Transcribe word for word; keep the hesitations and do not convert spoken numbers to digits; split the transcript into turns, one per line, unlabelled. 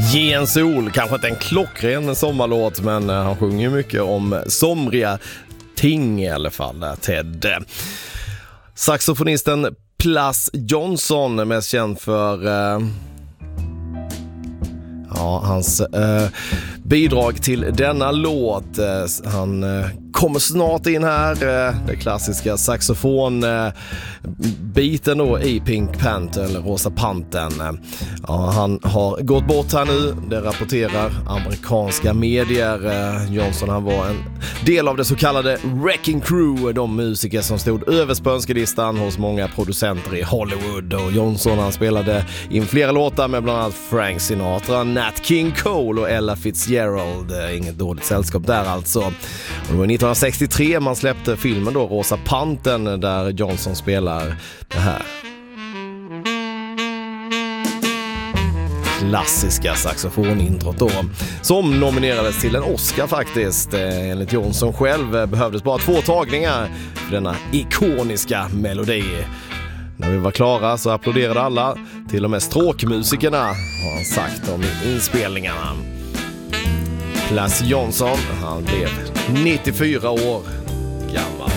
Ge en sol, kanske inte en klockren sommarlåt, men han sjunger mycket om somriga ting i alla fall, Ted. Saxofonisten Plas Johnson, mest känd för uh, ja, hans uh, bidrag till denna låt. Uh, han uh, kommer snart in här, uh, det klassiska saxofon uh, biten då i Pink Panther eller Rosa Pantern. Uh, ja, han har gått bort här nu, det rapporterar amerikanska medier. Uh, Johnson, han var en del av det så kallade Wrecking Crew, de musiker som stod överst på önskelistan hos många producenter i Hollywood. Och Johnson, han spelade in flera låtar med bland annat Frank Sinatra, Nat King Cole och Ella Fitzgerald. Inget dåligt sällskap där alltså. Och det var nittonhundrasextiotre man släppte filmen då, Rosa Pantern, där Johnson spelar det här klassiska saxofonintrot då, som nominerades till en Oscar faktiskt. Enligt Johnson själv behövdes bara två tagningar för denna ikoniska melodi. När vi var klara så applåderade alla, till och med stråkmusikerna, har han sagt om inspelningarna. Plas Johnson, han blev nittiofyra år gammal.